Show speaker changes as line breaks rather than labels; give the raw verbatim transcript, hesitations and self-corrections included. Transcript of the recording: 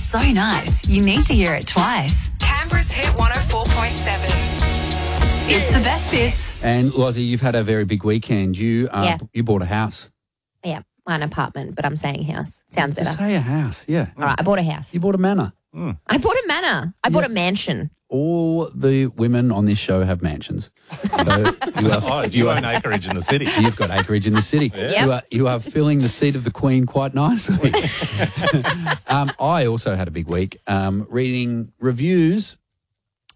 so nice, you need to hear it twice.
Canberra's Hit one oh four point seven.
It's the best bits.
And Lozzie, you've had a very big weekend. You uh,
Yeah.
you bought a house.
Yeah, an apartment, but I'm saying house. Sounds better.
Say a house, yeah.
All right, I bought a house.
You bought a manor.
I bought a manor. I bought a mansion.
All the women on this show have mansions. So you are,
Oh, you own acreage in the city.
You've got acreage in the city.
Yep.
You, are, you are filling the seat of the Queen quite nicely. um, I also had a big week um, reading reviews